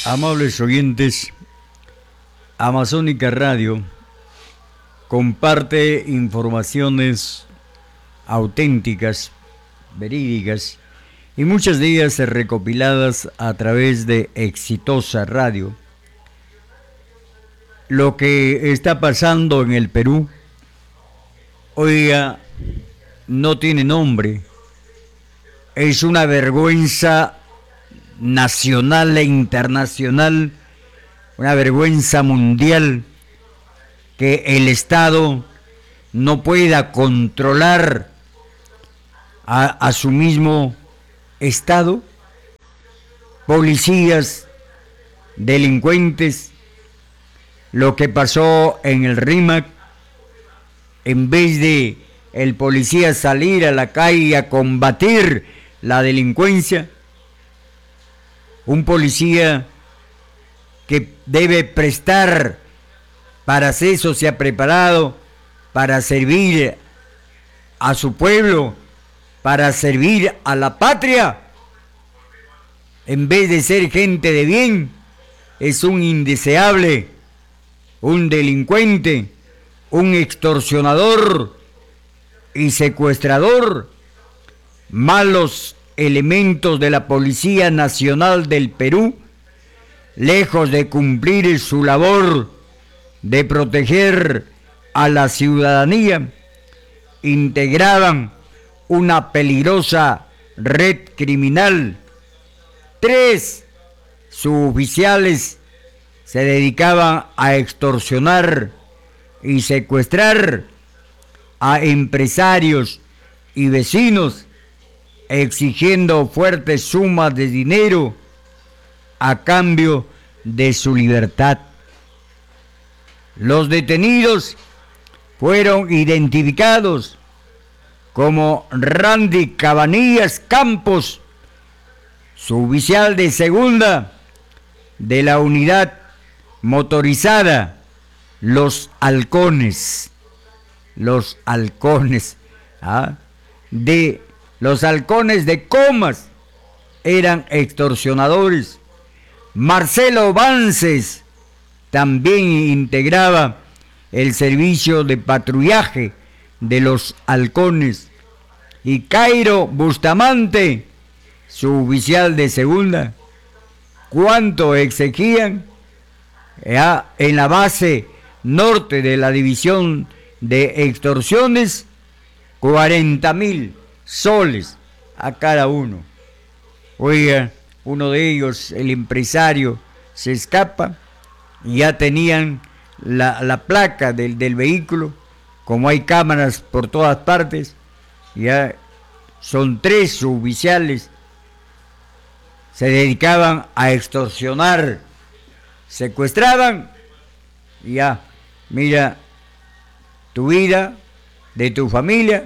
Amables oyentes, Amazónica Radio comparte informaciones auténticas, verídicas y muchas de ellas recopiladas a través de Exitosa Radio. Lo que está pasando en el Perú, oiga, no tiene nombre. Es una vergüenza nacional e internacional, una vergüenza mundial que el Estado no pueda controlar a su mismo Estado. Policías, delincuentes, lo que pasó en el RIMAC, en vez de el policía salir a la calle a combatir la delincuencia, un policía que debe prestar, para eso se ha preparado, para servir a su pueblo, para servir a la patria, en vez de ser gente de bien, es un indeseable, un delincuente, un extorsionador y secuestrador. Malos elementos de la Policía Nacional del Perú, lejos de cumplir su labor de proteger a la ciudadanía, integraban una peligrosa red criminal. 3 suboficiales se dedicaban a extorsionar y secuestrar a empresarios y vecinos, exigiendo fuertes sumas de dinero a cambio de su libertad. Los detenidos fueron identificados como Randy Cabanillas Campos, suboficial de segunda de la unidad motorizada Los Halcones, Los Halcones de Comas, eran extorsionadores. Marcelo Vances también integraba el servicio de patrullaje de Los Halcones. Y Cairo Bustamante, suboficial de segunda. ¿Cuánto exigían? En la base norte de la división de extorsiones, 40,000 soles a cada uno. Oiga, uno de ellos, el empresario, se escapa y ya tenían la placa del vehículo. Como hay cámaras por todas partes, ya son 3 suboficiales, se dedicaban a extorsionar, secuestraban y ya, mira, tu vida, de tu familia,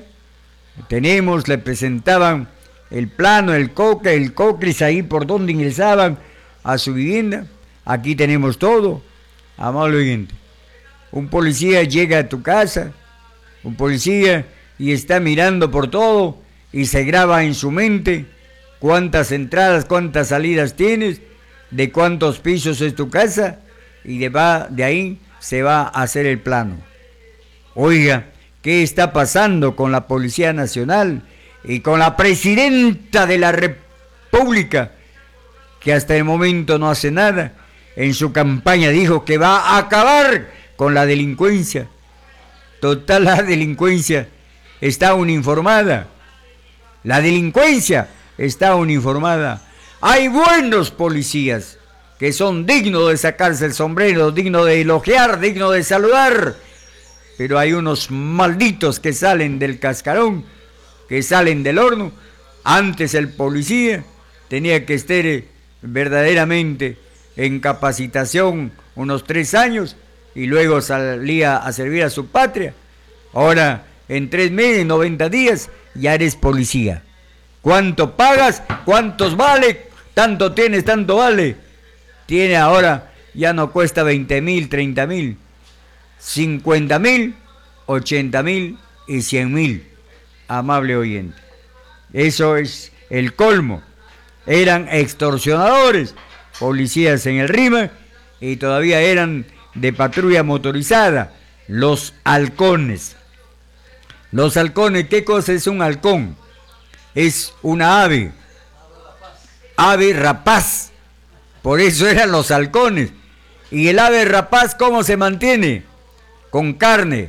le presentaban el plano, el cócris ahí por donde ingresaban a su vivienda. Aquí tenemos todo, amable oyente. Un policía llega a tu casa, un policía, y está mirando por todo y se graba en su mente cuántas entradas, cuántas salidas tienes, de cuántos pisos es tu casa, y de ahí se va a hacer el plano. Oiga, ¿qué está pasando con la Policía Nacional y con la Presidenta de la República, que hasta el momento no hace nada? En su campaña dijo que va a acabar con la delincuencia. Total, la delincuencia está uniformada. La delincuencia está uniformada. Hay buenos policías que son dignos de sacarse el sombrero, dignos de elogiar, dignos de saludar. Pero hay unos malditos que salen del cascarón, que salen del horno. Antes el policía tenía que estar verdaderamente en capacitación unos 3 años y luego salía a servir a su patria. Ahora, en 3 meses, 90 días, ya eres policía. ¿Cuánto pagas? ¿Cuántos vale? Tanto tienes, tanto vale. Tiene ahora, ya no cuesta 20,000, 30,000. 50,000, 80,000 y 100,000, amable oyente. Eso es el colmo. Eran extorsionadores, policías en el RIMA y todavía eran de patrulla motorizada, los halcones. Los halcones, ¿qué cosa es un halcón? Es una ave rapaz, por eso eran los halcones. ¿Y el ave rapaz cómo se mantiene? Con carne.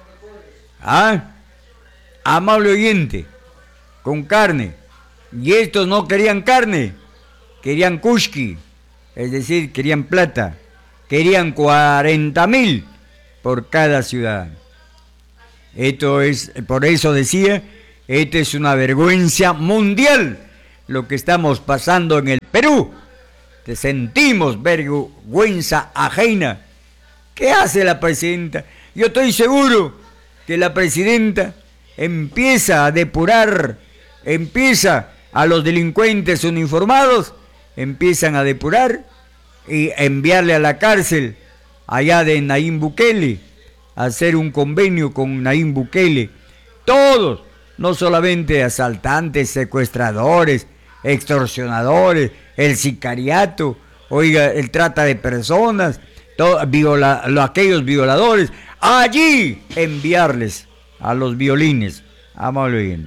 ¿Ah? Amable oyente, con carne. Y estos no querían carne, querían kushki, es decir, querían plata, querían 40.000 por cada ciudadano. Esto es, por eso decía, esto es una vergüenza mundial lo que estamos pasando en el Perú. Te sentimos vergüenza ajena. ¿Qué hace la presidenta? Yo estoy seguro que la presidenta empieza a depurar, empieza a los delincuentes uniformados, empiezan a depurar y enviarle a la cárcel allá de Nayib Bukele, hacer un convenio con Nayib Bukele. Todos, no solamente asaltantes, secuestradores, extorsionadores, el sicariato, oiga, el trata de personas, aquellos violadores, allí enviarles a los violines. Amable oyente.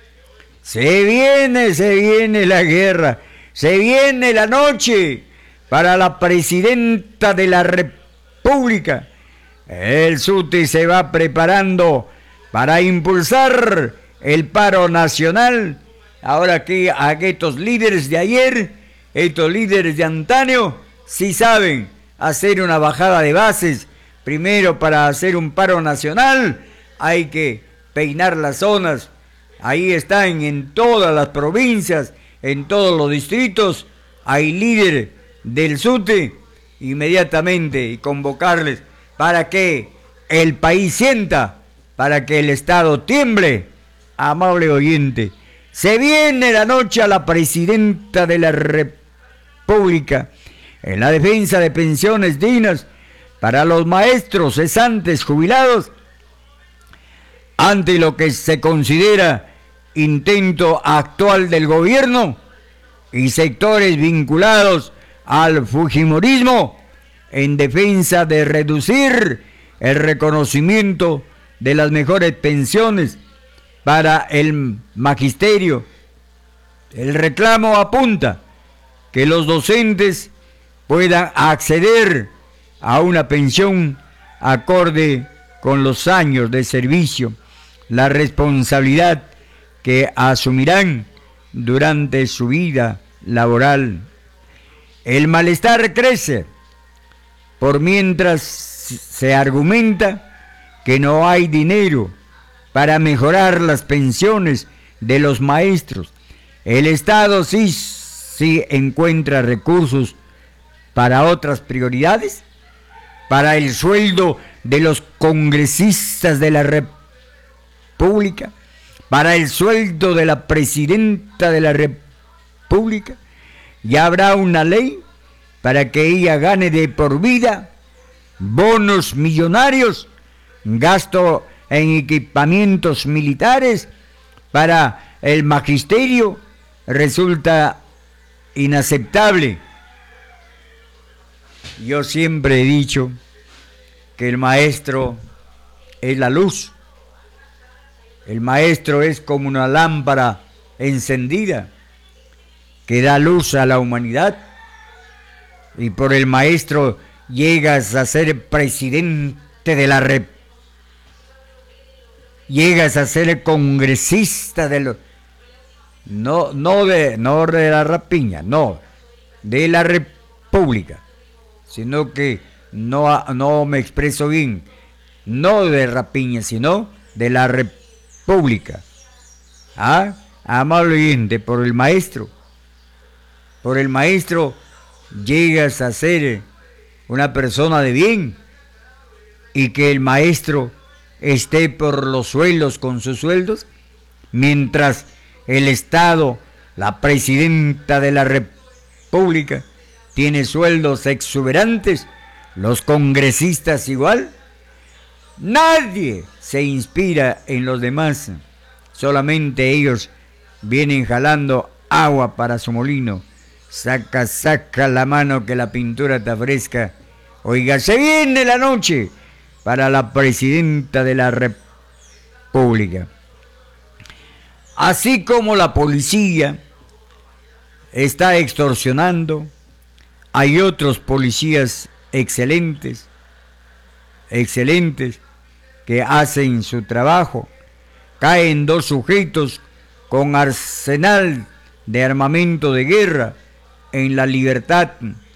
Se viene la guerra, se viene la noche para la presidenta de la República. El SUTE se va preparando para impulsar el paro nacional. Ahora que a estos líderes de ayer, estos líderes de antaño, sí saben hacer una bajada de bases. Primero, para hacer un paro nacional, hay que peinar las zonas. Ahí están en todas las provincias, en todos los distritos, hay líderes del SUTE, inmediatamente y convocarles para que el país sienta, para que el Estado tiemble. Amable oyente, se viene la noche a la presidenta de la República en la defensa de pensiones dignas para los maestros cesantes jubilados ante lo que se considera intento actual del gobierno y sectores vinculados al fujimorismo en defensa de reducir el reconocimiento de las mejores pensiones para el magisterio. El reclamo apunta que los docentes puedan acceder a una pensión acorde con los años de servicio, la responsabilidad que asumirán durante su vida laboral. El malestar crece, por mientras se argumenta que no hay dinero para mejorar las pensiones de los maestros. El Estado sí encuentra recursos para otras prioridades, para el sueldo de los congresistas de la República, para el sueldo de la presidenta de la República. Ya habrá una ley para que ella gane de por vida bonos millonarios, gasto en equipamientos militares para el magisterio. Resulta inaceptable. Yo siempre he dicho que el maestro es la luz. El maestro es como una lámpara encendida que da luz a la humanidad, y por el maestro llegas a ser presidente de la República, llegas a ser congresista de los, no de la rapiña, no, de la República, sino que no me expreso bien, no de rapiña, sino de la República. Amable oyente, por el maestro llegas a ser una persona de bien, y que el maestro esté por los suelos con sus sueldos, mientras el Estado, la presidenta de la República, tiene sueldos exuberantes, los congresistas igual. Nadie se inspira en los demás, solamente ellos vienen jalando agua para su molino, Saca la mano que la pintura está fresca. Oiga, se viene la noche para la presidenta de la República. Así como la policía está extorsionando, hay otros policías excelentes que hacen su trabajo. Caen 2 sujetos con arsenal de armamento de guerra en La Libertad,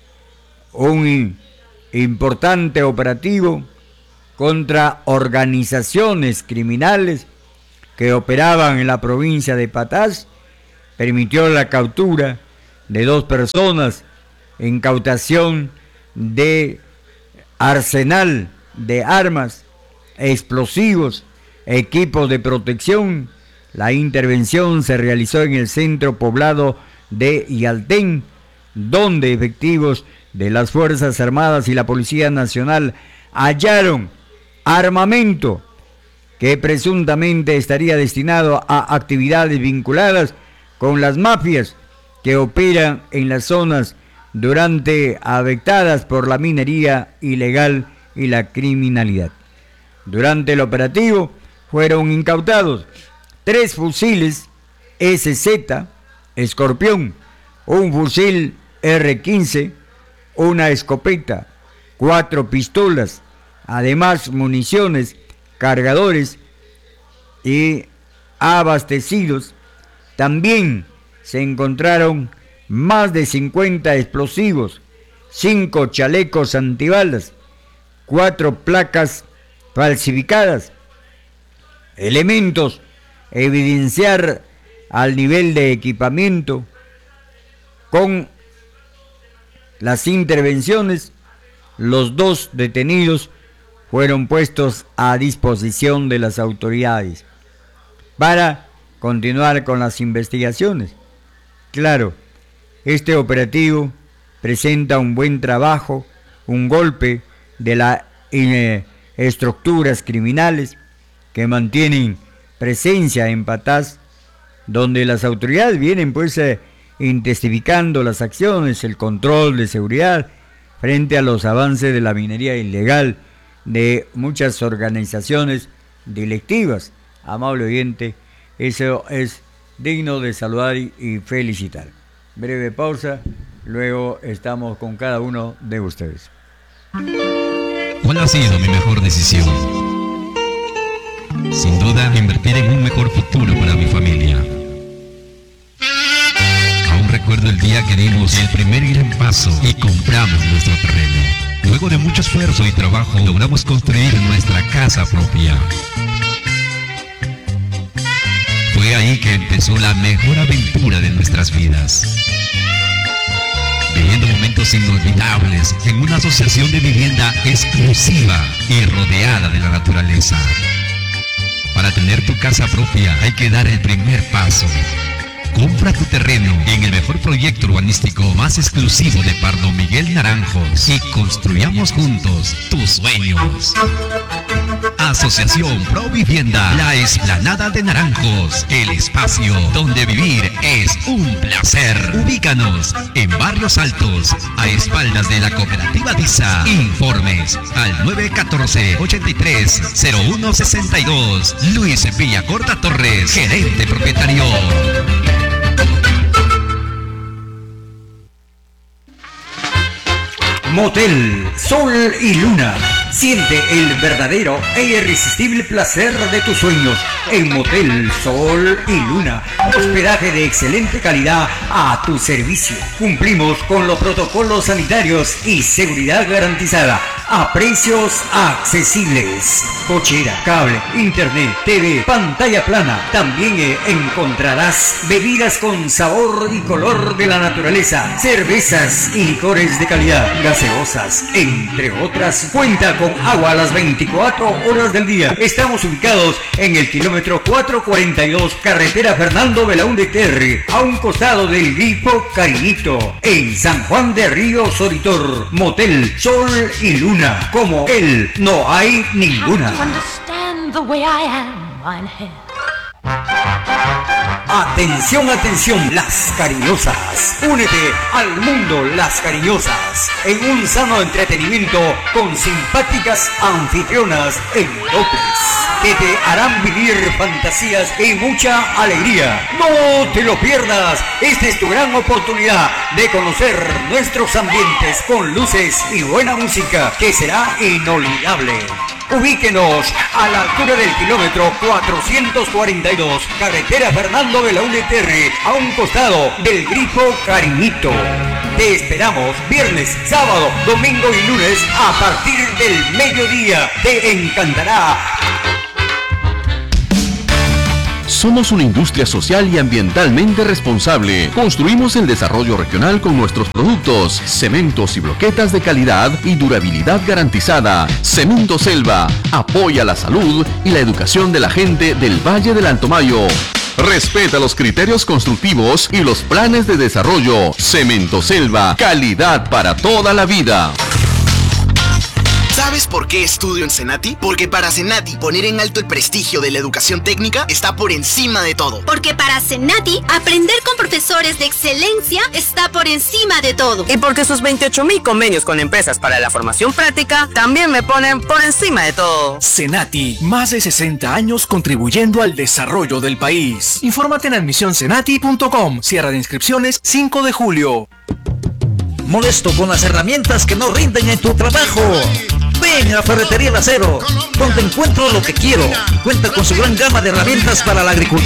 un importante operativo contra organizaciones criminales que operaban en la provincia de Patás, permitió la captura de 2 personas, incautación de arsenal de armas, explosivos, equipos de protección. La intervención se realizó en el centro poblado de Yaltén, donde efectivos de las Fuerzas Armadas y la Policía Nacional hallaron armamento que presuntamente estaría destinado a actividades vinculadas con las mafias que operan en las zonas durante afectadas por la minería ilegal y la criminalidad. Durante el operativo fueron incautados 3 fusiles SZ Escorpión, un fusil R15, una escopeta, 4 pistolas, además municiones, cargadores y abastecidos. También se encontraron más de 50 explosivos, 5 chalecos antibalas, 4 placas falsificadas, elementos evidenciar al nivel de equipamiento. Con las intervenciones, los 2 detenidos fueron puestos a disposición de las autoridades para continuar con las investigaciones. Claro, este operativo presenta un buen trabajo, un golpe de las estructuras criminales que mantienen presencia en Patás, donde las autoridades vienen intensificando las acciones, el control de seguridad frente a los avances de la minería ilegal de muchas organizaciones delictivas. Amable oyente, eso es digno de saludar y felicitar. Breve pausa, luego estamos con cada uno de ustedes. ¿Cuál ha sido mi mejor decisión? Sin duda, invertir en un mejor futuro para mi familia. Aún recuerdo el día que dimos el primer gran paso y compramos nuestro terreno. Luego de mucho esfuerzo y trabajo, logramos construir nuestra casa propia. Fue ahí que empezó la mejor aventura de nuestras vidas. Viviendo momentos inolvidables en una asociación de vivienda exclusiva y rodeada de la naturaleza. Para tener tu casa propia hay que dar el primer paso. Compra tu terreno en el mejor proyecto urbanístico más exclusivo de Pardo Miguel Naranjos y construyamos juntos tus sueños. Asociación Pro Vivienda, la Explanada de Naranjos, el espacio donde vivir es un placer. Ubícanos en Barrios Altos, a espaldas de la Cooperativa DISA. Informes al 914-830162. Luis Villacorta Torres, gerente propietario. Motel Sol y Luna. Siente el verdadero e irresistible placer de tus sueños en Motel Sol y Luna. Hospedaje de excelente calidad a tu servicio. Cumplimos con los protocolos sanitarios y seguridad garantizada a precios accesibles. Cochera, cable, internet, TV, pantalla plana. También encontrarás bebidas con sabor y color de la naturaleza, cervezas y licores de calidad, gaseosas, entre otras. Cuenta con agua a las 24 horas del día. Estamos ubicados en el kilómetro 442, carretera Fernando Belaúnde Terry, a un costado del Grifo Cariñito, en San Juan de Río Soritor. Motel Sol y Luna, como él no hay ninguna. Atención, atención, Las Cariñosas. Únete al mundo Las Cariñosas en un sano entretenimiento con simpáticas anfitrionas en López, que te harán vivir fantasías y mucha alegría. No te lo pierdas. Esta es tu gran oportunidad de conocer nuestros ambientes con luces y buena música que será inolvidable. Ubíquenos a la altura del kilómetro 442, carretera Fernando Belaúnde Terry, a un costado del Grifo Cariñito. Te esperamos viernes, sábado, domingo y lunes a partir del mediodía. Te encantará. Somos una industria social y ambientalmente responsable. Construimos el desarrollo regional con nuestros productos, cementos y bloquetas de calidad y durabilidad garantizada. Cemento Selva apoya la salud y la educación de la gente del Valle del Alto Mayo. Respeta los criterios constructivos y los planes de desarrollo. Cemento Selva, calidad para toda la vida. ¿Sabes por qué estudio en Senati? Porque para Senati poner en alto el prestigio de la educación técnica está por encima de todo. Porque para Senati aprender con profesores de excelencia está por encima de todo. Y porque sus 28,000 convenios con empresas para la formación práctica también me ponen por encima de todo. Senati, más de 60 años contribuyendo al desarrollo del país. Infórmate en admisionsenati.com. Cierre de inscripciones 5 de julio. ¿Molesto con las herramientas que no rinden en tu trabajo? Ven a Ferretería El Acero, donde encuentro lo que quiero. Cuenta con su gran gama de herramientas para la agricultura